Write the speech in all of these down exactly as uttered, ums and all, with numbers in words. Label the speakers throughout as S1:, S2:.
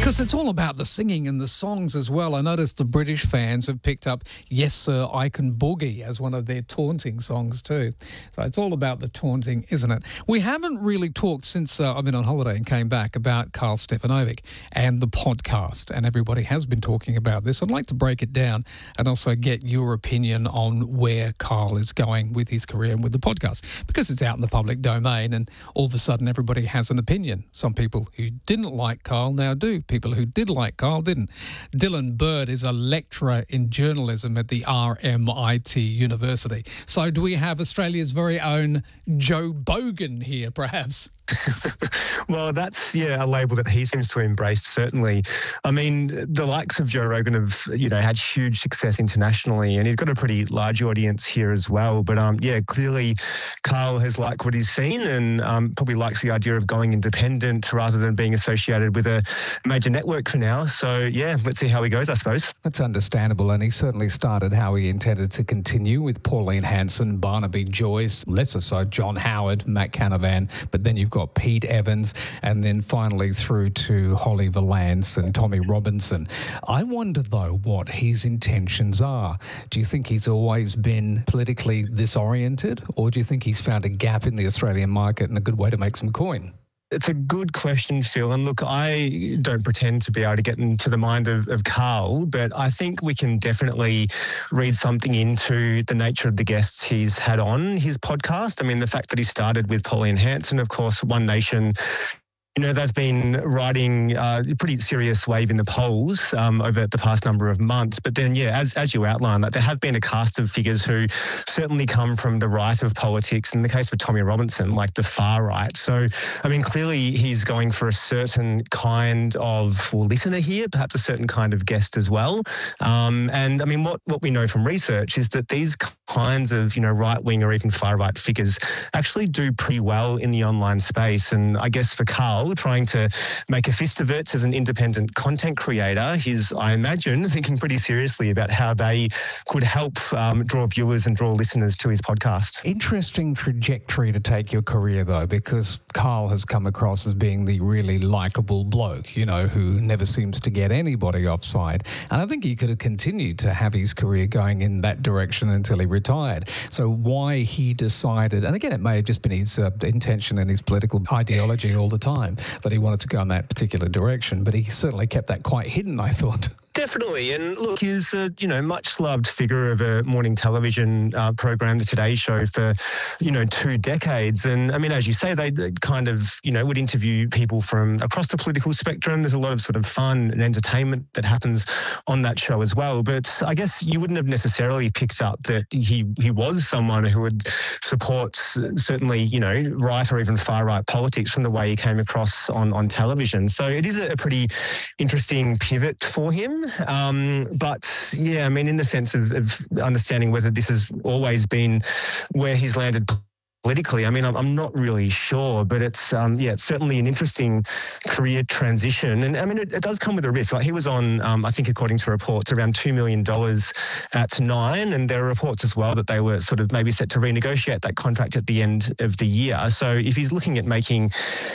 S1: Because it's all about the singing and the songs as well. I noticed the British fans have picked up Yes Sir, I Can Boogie as one of their taunting songs too. So it's all about the taunting, isn't it? We haven't really talked since uh, I've been on holiday and came back about Karl Stefanovic and the podcast, and everybody has been talking about this. I'd like to break it down and also get your opinion on where Karl is going with his career and with the podcast, because it's out in the public domain and all of a sudden everybody has an opinion. Some people who didn't like Karl now do. People who did like Karl didn't. Dylan Bird is a lecturer in journalism at the R M I T University. So do we have Australia's very own Joe Bogan here, perhaps?
S2: Well, that's, yeah, a label that he seems to embrace, certainly. I mean, the likes of Joe Rogan have, you know, had huge success internationally, and he's got a pretty large audience here as well. But, um, yeah, clearly Karl has liked what he's seen and um, probably likes the idea of going independent rather than being associated with a major network for now. So, yeah, let's see how he goes, I suppose.
S1: That's understandable, and he certainly started how he intended to continue with Pauline Hanson, Barnaby Joyce, lesser so John Howard, Matt Canavan, but then you've got Pete Evans, and then finally through to Holly Valance and Tommy Robinson. I wonder, though, what his intentions are. Do you think he's always been politically this oriented, or do you think he's found a gap in the Australian market and a good way to make some coin?
S2: It's a good question, Phil. And look, I don't pretend to be able to get into the mind of, of Karl, but I think we can definitely read something into the nature of the guests he's had on his podcast. I mean, the fact that he started with Pauline Hanson, of course, One Nation. You know, they've been riding uh, a pretty serious wave in the polls um, over the past number of months. But then, yeah, as as you outlined, like, there have been a cast of figures who certainly come from the right of politics. In the case of Tommy Robinson, like the far right. So, I mean, clearly he's going for a certain kind of well, listener here, perhaps a certain kind of guest as well. Um, and, I mean, what, what we know from research is that these kinds of, you know, right-wing or even far-right figures actually do pretty well in the online space. And I guess for Karl, trying to make a fist of it as an independent content creator, he's, I imagine, thinking pretty seriously about how they could help um, draw viewers and draw listeners to his podcast.
S1: Interesting trajectory to take your career, though, because Karl has come across as being the really likeable bloke, you know, who never seems to get anybody offside. And I think he could have continued to have his career going in that direction until he retired. So why he decided, and again, it may have just been his uh, intention and his political ideology all the time, that he wanted to go in that particular direction, but he certainly kept that quite hidden, I thought.
S2: Definitely. And look, he's a, you know, much loved figure of a morning television uh, program, The Today Show, for, you know, two decades. And I mean, as you say, they, they kind of, you know, would interview people from across the political spectrum. There's a lot of sort of fun and entertainment that happens on that show as well. But I guess you wouldn't have necessarily picked up that he, he was someone who would support certainly, you know, right or even far right politics from the way he came across on, on television. So it is a, a pretty interesting pivot for him. Um, but yeah, I mean, in the sense of, of understanding whether this has always been where he's landed politically, I mean, I'm, I'm not really sure, but it's, um, yeah, it's certainly an interesting career transition. And I mean, it, it does come with a risk. Like he was on, um, I think according to reports, around two million dollars at Nine. And there are reports as well that they were sort of maybe set to renegotiate that contract at the end of the year. So if he's looking at making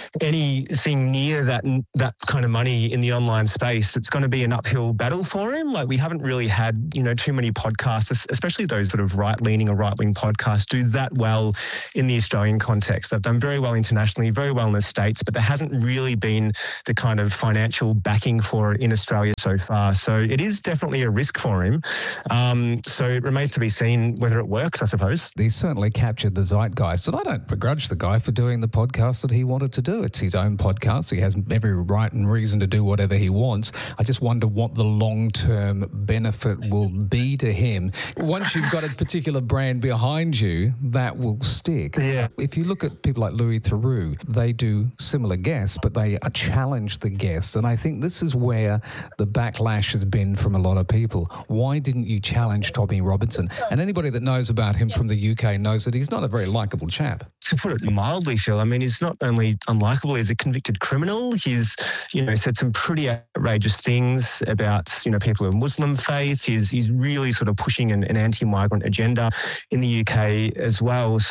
S2: anything near that, that kind of money in the online space, it's going to be an uphill battle for him. Like we haven't really had, you know, too many podcasts, especially those sort of right-leaning or right-wing podcasts, do that well in the Australian context. They've done very well internationally, very well in the States, but there hasn't really been the kind of financial backing for it in Australia so far. So it is definitely a risk for him. Um, so it remains to be seen whether it works, I suppose.
S1: He certainly captured the zeitgeist, and I don't begrudge the guy for doing the podcast that he wanted to do. It's his own podcast. He has every right and reason to do whatever he wants. I just wonder what the long-term benefit will be to him. Once you've got a particular brand behind you, that will stick.
S2: Yeah.
S1: If you look at people like Louis Theroux, they do similar guests, but they challenge the guests. And I think this is where the backlash has been from a lot of people. Why didn't you challenge Tommy Robinson? And anybody that knows about him from the U K knows that he's not a very likeable chap.
S2: To put it mildly, Phil, I mean, he's not only unlikable, he's a convicted criminal. He's, you know, said some pretty outrageous things about, you know, people of Muslim faith. He's, he's really sort of pushing an, an anti-migrant agenda in the U K as well. So I, I think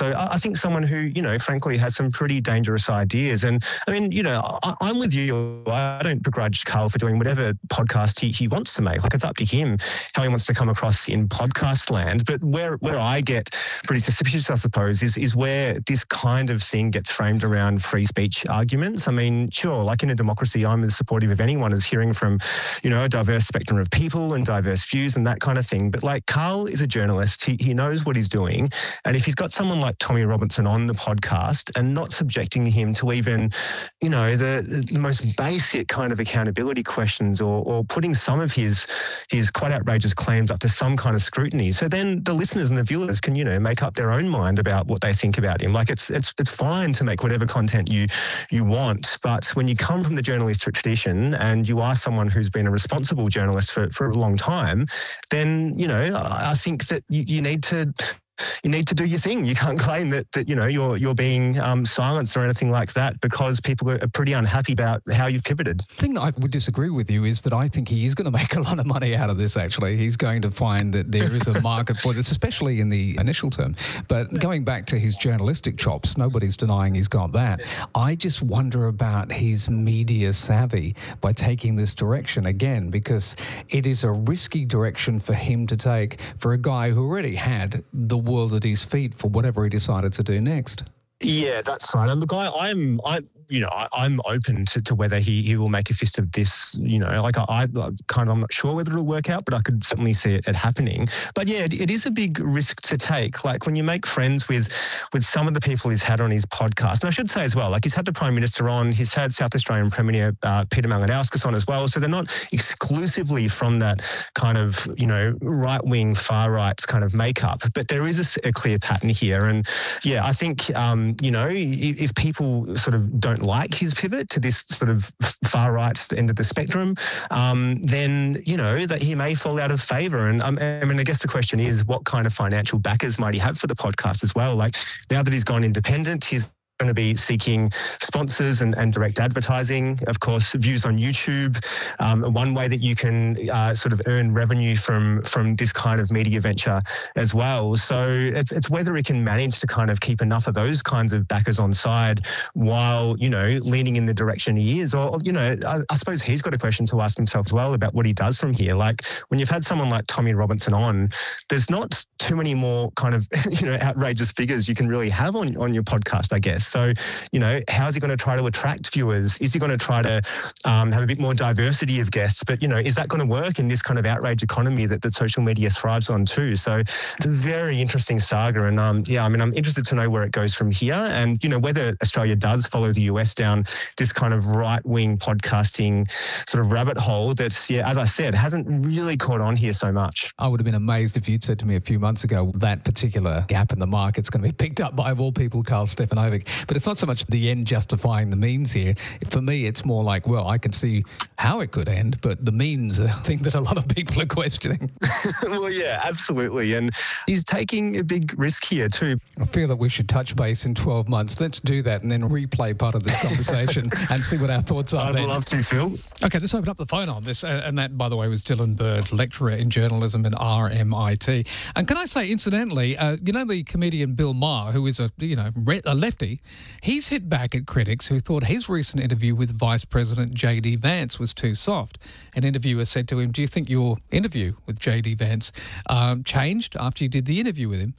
S2: think someone who, you know, frankly has some pretty dangerous ideas. And I mean, you know, I, I'm with you. I don't begrudge Carl for doing whatever podcast he, he wants to make. Like, it's up to him how he wants to come across in podcast land. But where where I get pretty suspicious, I suppose, is is where this kind of thing gets framed around free speech arguments. I mean, sure, like in a democracy, I'm as supportive of anyone as hearing from, you know, a diverse spectrum of people and diverse views and that kind of thing. But like, Carl is a journalist. He he knows what he's doing. And if he's got someone like Tommy Robinson on the podcast and not subjecting him to even, you know, the, the most basic kind of accountability questions, or or putting some of his his quite outrageous claims up to some kind of scrutiny, so then the listeners and the viewers can, you know, make up their own mind about what they think about him. Like, it's it's it's fine to make whatever content you you want, but when you come from the journalistic tradition and you are someone who's been a responsible journalist for, for a long time, then, you know, I think that you, you need to you need to do your thing. You can't claim that, that you know, you're you're being um, silenced or anything like that because people are pretty unhappy about how you've pivoted.
S1: The thing that I would disagree with you is that I think he is going to make a lot of money out of this, actually. He's going to find that there is a market for this, especially in the initial term. But going back to his journalistic chops, nobody's denying he's got that. I just wonder about his media savvy by taking this direction again, because it is a risky direction for him to take for a guy who already had the world at his feet for whatever he decided to do next.
S2: Yeah, that's right. And look, I, I'm, I, you know, I, I'm open to, to whether he, he will make a fist of this. You know, like I, I kind of, I'm not sure whether it'll work out, but I could certainly see it, it happening. But yeah, it, it is a big risk to take. Like, when you make friends with with some of the people he's had on his podcast, and I should say as well, like, he's had the Prime Minister on, he's had South Australian Premier uh, Peter Malinauskas on as well. So they're not exclusively from that kind of, you know, right wing, far right kind of makeup, but there is a, a clear pattern here. And yeah, I think um, you know, if, if people sort of don't like his pivot to this sort of far right end of the spectrum, um, then, you know, that he may fall out of favour. And um, I mean, I guess the question is, what kind of financial backers might he have for the podcast as well? Like, now that he's gone independent, he's going to be seeking sponsors and, and direct advertising, of course, views on YouTube. Um, one way that you can uh, sort of earn revenue from from this kind of media venture as well. So it's it's whether he can manage to kind of keep enough of those kinds of backers on side while, you know, leaning in the direction he is. Or, you know, I, I suppose he's got a question to ask himself as well about what he does from here. Like, when you've had someone like Tommy Robinson on, there's not too many more kind of, you know, outrageous figures you can really have on, on your podcast, I guess. So, you know, how's he going to try to attract viewers? Is he going to try to um, have a bit more diversity of guests? But, you know, is that going to work in this kind of outrage economy that, that social media thrives on too? So it's a very interesting saga. And um, yeah, I mean, I'm interested to know where it goes from here, and, you know, whether Australia does follow the U S down this kind of right-wing podcasting sort of rabbit hole that's, yeah, as I said, hasn't really caught on here so much.
S1: I would have been amazed if you'd said to me a few months ago that particular gap in the market's going to be picked up by, of all people, Karl Stefanovic. But it's not so much the end justifying the means here. For me, it's more like, well, I can see how it could end, but the means are the thing that a lot of people are questioning.
S2: Well, yeah, absolutely. And he's taking a big risk here too.
S1: I feel that we should touch base in twelve months. Let's do that and then replay part of this conversation and see what our thoughts are.
S2: I'd
S1: then.
S2: love to, Phil.
S1: Okay, let's open up the phone on this. Uh, and that, by the way, was Dylan Bird, lecturer in journalism at R M I T. And can I say, incidentally, uh, you know, the comedian Bill Maher, who is a, you know, a lefty, he's hit back at critics who thought his recent interview with Vice President J D Vance was too soft. An interviewer said to him, do you think your interview with J D Vance um, changed after you did the interview with him?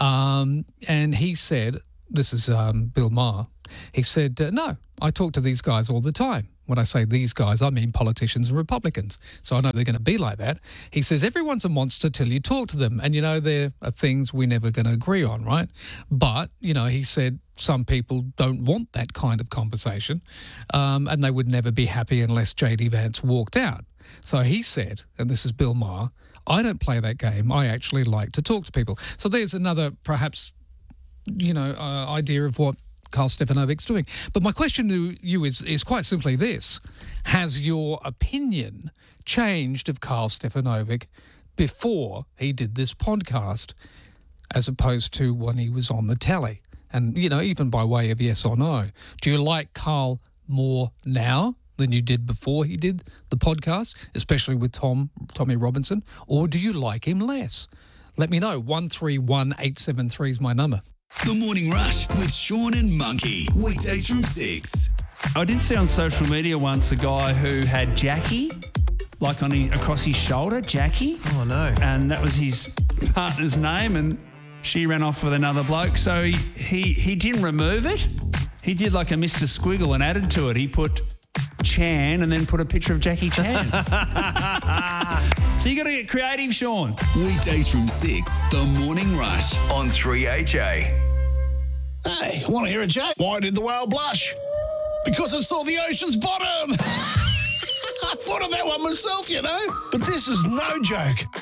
S1: Um, and he said, this is um, Bill Maher, he said, uh, no, I talk to these guys all the time. When I say these guys, I mean politicians and Republicans. So I know they're going to be like that. He says, everyone's a monster till you talk to them. And, you know, there are things we're never going to agree on, right? But, you know, he said some people don't want that kind of conversation, um, and they would never be happy unless J D Vance walked out. So he said, and this is Bill Maher, I don't play that game. I actually like to talk to people. So there's another perhaps, you know, uh, idea of what Karl Stefanovic's doing. But my question to you is is quite simply this. Has your opinion changed of Karl Stefanovic before he did this podcast as opposed to when he was on the telly? And, you know, even by way of yes or no. Do you like Karl more now than you did before he did the podcast, especially with Tom Tommy Robinson? Or do you like him less? Let me know. one three one eight seven three is my number.
S3: The Morning Rush with Sean and Monkey. Weekdays from six.
S4: I did see on social media once a guy who had Jackie, like on his, across his shoulder, Jackie.
S5: Oh, no.
S4: And that was his partner's name, and she ran off with another bloke. So he, he, he didn't remove it. He did like a Mister Squiggle and added to it. He put Chan and then put a picture of Jackie Chan. So you got to get creative, Sean.
S3: Weekdays from six. The Morning Rush on three H A.
S6: Hey, want to hear a joke? Why did the whale blush? Because it saw the ocean's bottom. I thought of that one myself, you know. But this is no joke.